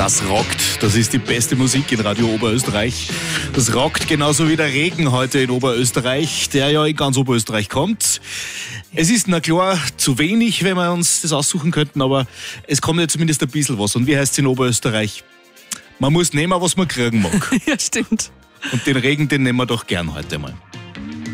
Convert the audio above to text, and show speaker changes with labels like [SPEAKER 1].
[SPEAKER 1] Das rockt. Das ist die beste Musik in Radio Oberösterreich. Das rockt genauso wie der Regen heute in Oberösterreich, der ja in ganz Oberösterreich kommt. Es ist na klar zu wenig, wenn wir uns das aussuchen könnten, aber es kommt ja zumindest ein bisschen was. Und wie heißt es in Oberösterreich? Man muss nehmen, was man kriegen mag.
[SPEAKER 2] Ja, stimmt.
[SPEAKER 1] Und den Regen, den nehmen wir doch gern heute mal.